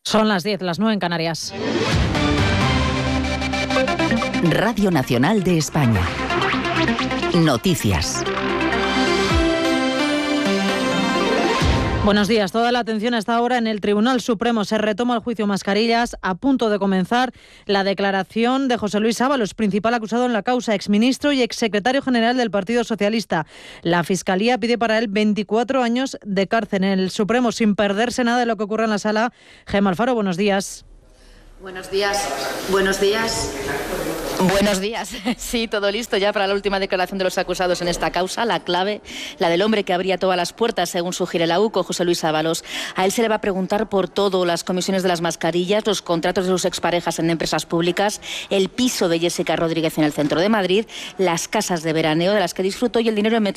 Son las 10, las 9 en Canarias. Radio Nacional de España. Noticias. Buenos días. Toda la atención hasta ahora en el Tribunal Supremo. Se retoma el juicio Mascarillas. A punto de comenzar la declaración de José Luis Ábalos, principal acusado en la causa, exministro y exsecretario general del Partido Socialista. La Fiscalía pide para él 24 años de cárcel en el Supremo, sin perderse nada de lo que ocurre en la sala. Gemma Alfaro, buenos días. Buenos días. Buenos días. Buenos días. Sí, todo listo ya para la última declaración de los acusados en esta causa. La clave, la del hombre que abría todas las puertas, según sugiere la UCO, José Luis Ábalos. A él se le va a preguntar por todo: las comisiones de las mascarillas, los contratos de sus exparejas en empresas públicas, el piso de Jessica Rodríguez en el centro de Madrid, las casas de veraneo de las que disfrutó y el dinero en